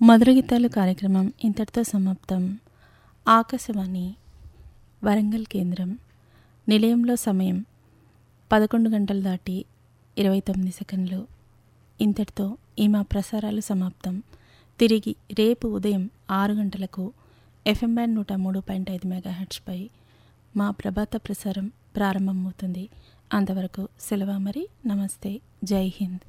మధుర గీతాలు కార్యక్రమం ఇంతటితో సమాప్తం. ఆకాశవాణి వరంగల్ కేంద్రం. నిలయంలో సమయం 11 గంటలు దాటి 29 సెకండ్లు. ఇంతటితో ఈ మా ప్రసారాలు సమాప్తం. తిరిగి రేపు ఉదయం 6 గంటలకు FM బ్యాండ్ 103.5 మెగాహెర్ట్జ్పై మా ప్రభాత ప్రసారం ప్రారంభమవుతుంది. అంతవరకు సెలవు మరి. నమస్తే. జై హింద్.